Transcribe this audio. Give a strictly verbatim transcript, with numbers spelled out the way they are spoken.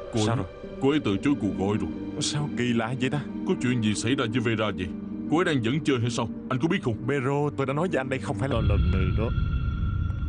Cô Sao ấy, rồi? cô ấy từ chối cuộc gọi rồi. Sao kỳ lạ vậy ta? Có chuyện gì xảy ra với Vera vậy? Cô ấy đang dẫn chơi hay sao? Anh có biết không? Pero tôi đã nói với anh đây không phải là... Là lần này đó